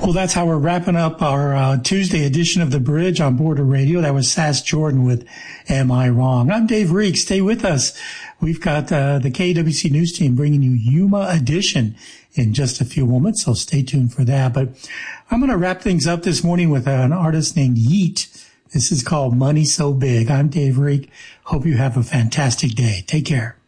Well, that's how we're wrapping up our Tuesday edition of The Bridge on Border Radio. That was Sass Jordan with Am I Wrong? I'm Dave Reek. Stay with us. We've got the KWC News team bringing you Yuma Edition in just a few moments, so stay tuned for that. But I'm going to wrap things up this morning with an artist named Yeat. This is called Money So Big. I'm Dave Reek. Hope you have a fantastic day. Take care.